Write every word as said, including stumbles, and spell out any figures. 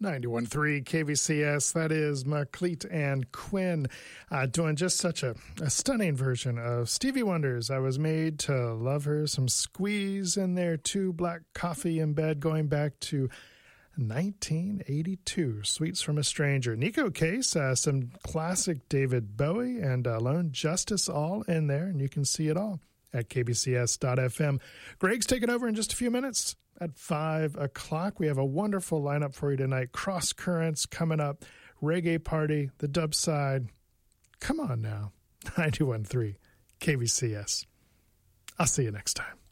ninety-one point three K V C S, that is McCleat and Quinn uh, doing just such a, a stunning version of Stevie Wonder's I Was Made to Love Her. Some Squeeze in there too, Black Coffee in Bed going back to nineteen eighty-two, Sweets from a Stranger. Nico Case, uh, some classic David Bowie and uh, Lone Justice all in there, and you can see it all at k b c s dot f m. Greg's taking over in just a few minutes. At five o'clock, we have a wonderful lineup for you tonight. Cross Currents coming up, Reggae Party, the dub side. Come on now, ninety-one point three K V C S. I'll see you next time.